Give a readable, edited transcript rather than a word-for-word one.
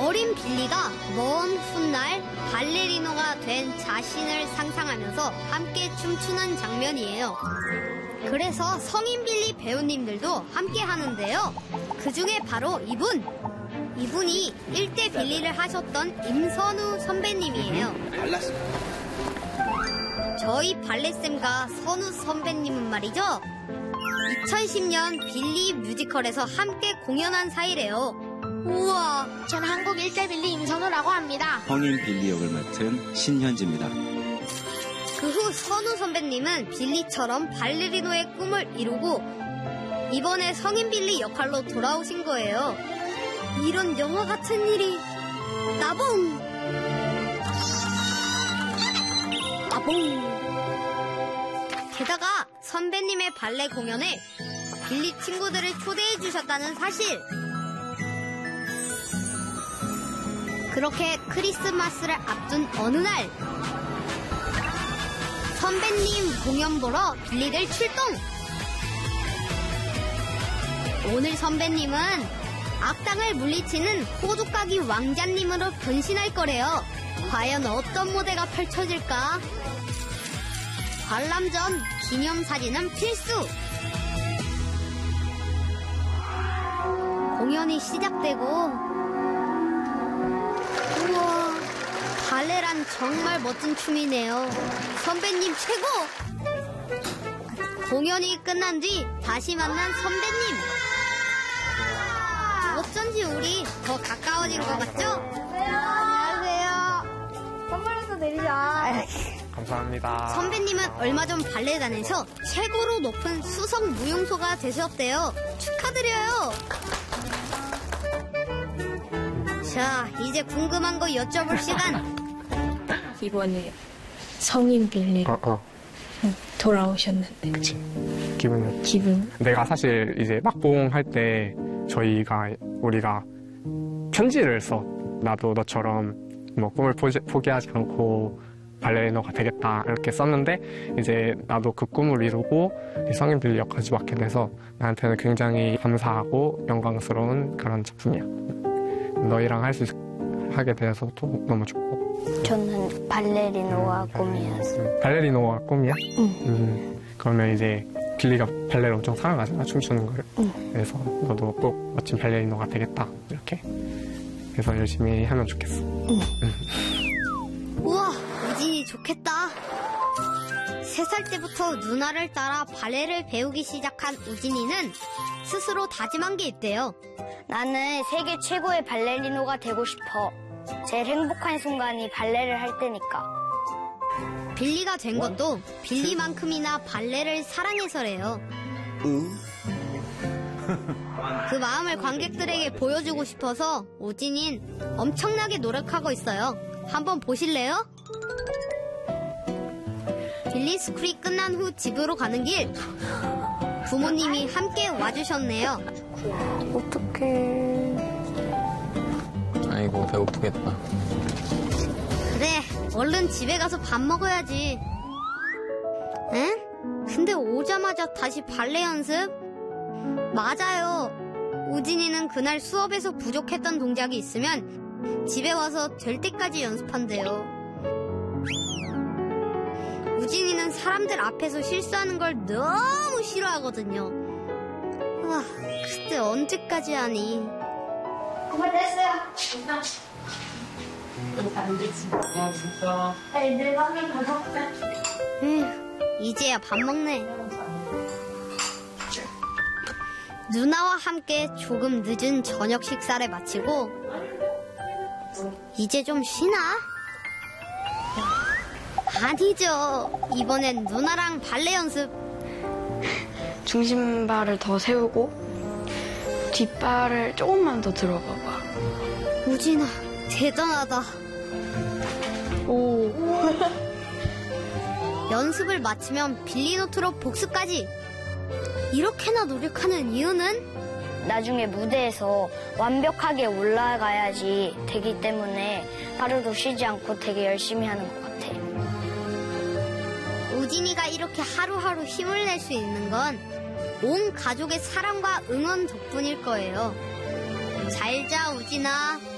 어린 빌리가 먼 훗날 발레리노가 된 자신을 상상하면서 함께 춤추는 장면이에요. 그래서 성인 빌리 배우님들도 함께 하는데요. 그 중에 바로 이분이 1대 빌리를 하셨던 임선우 선배님이에요. 저희 발레쌤과 선우 선배님은 말이죠, 2010년 빌리 뮤지컬에서 함께 공연한 사이래요. 우와. 전 한국 1대 빌리 임선우라고 합니다. 성인 빌리 역을 맡은 신현지입니다. 그 후 선우 선배님은 빌리처럼 발레리노의 꿈을 이루고 이번에 성인 빌리 역할로 돌아오신 거예요. 이런 영화 같은 일이 나봉! 게다가 선배님의 발레 공연에 빌리 친구들을 초대해 주셨다는 사실. 그렇게 크리스마스를 앞둔 어느 날, 선배님 공연 보러 빌리들 출동! 오늘 선배님은 악당을 물리치는 호두까기 왕자님으로 변신할 거래요. 과연 어떤 무대가 펼쳐질까? 관람 전 기념사진은 필수! 공연이 시작되고, 우와, 발레란 정말 멋진 춤이네요. 선배님 최고! 공연이 끝난 뒤 다시 만난 선배님. 어쩐지 우리 더 가까워진 것 같죠? 안녕하세요. 선물도 드리자. 감사합니다. 선배님은 얼마 전 발레단에서 최고로 높은 수석 무용소가 되셨대요. 축하드려요. 자, 이제 궁금한 거 여쭤볼 시간. 이번에 성인 빌리 돌아오셨는데 그치. 기분. 내가 사실 이제 막봉할 때 우리가 편지를 써. 나도 너처럼 뭐 꿈을 포기하지 않고 발레리노가 되겠다 이렇게 썼는데, 이제 나도 그 꿈을 이루고 성인 빌리 역까지 맡게 돼서 나한테는 굉장히 감사하고 영광스러운 그런 작품이야. 너희랑 하게 되어서도 너무 좋고. 저는 발레리노가 꿈이었어요. 발레리노가 꿈이야? 응. 그러면 이제 빌리가 발레를 엄청 사랑하잖아, 춤추는 거를. 응. 그래서 너도 꼭 멋진 발레리노가 되겠다 이렇게. 그래서 열심히 하면 좋겠어. 응. 우와, 우진이 좋겠다. 3살 때부터 누나를 따라 발레를 배우기 시작한 우진이는 스스로 다짐한 게 있대요. 나는 세계 최고의 발레리노가 되고 싶어. 제일 행복한 순간이 발레를 할 때니까. 빌리가 된 것도 빌리만큼이나 발레를 사랑해서래요. 그 마음을 관객들에게 보여주고 싶어서 우진인 엄청나게 노력하고 있어요. 한번 보실래요? 빌리 스쿨이 끝난 후 집으로 가는 길, 부모님이 함께 와주셨네요. 어떡해. 아이고, 배고프겠다. 그래, 얼른 집에 가서 밥 먹어야지. 응? 근데 오자마자 다시 발레 연습? 맞아요. 우진이는 그날 수업에서 부족했던 동작이 있으면 집에 와서 될 때까지 연습한대요. 우진이는 사람들 앞에서 실수하는 걸 너무 싫어하거든요. 와, 그때 언제까지 하니? 정말 됐어요. 안 되지. 아, 진짜. 애들 한명 다 먹자. 이제야 밥 먹네. 누나와 함께 조금 늦은 저녁 식사를 마치고 이제 좀 쉬나? 아니죠. 이번엔 누나랑 발레 연습. 중심발을 더 세우고 뒷발을 조금만 더 들어봐봐. 우진아, 대단하다. 오. 연습을 마치면 빌리노트로 복습까지. 이렇게나 노력하는 이유는? 나중에 무대에서 완벽하게 올라가야지 되기 때문에 하루도 쉬지 않고 되게 열심히 하는 것 같아. 우진이가 이렇게 하루하루 힘을 낼 수 있는 건 온 가족의 사랑과 응원 덕분일 거예요. 잘 자, 우진아.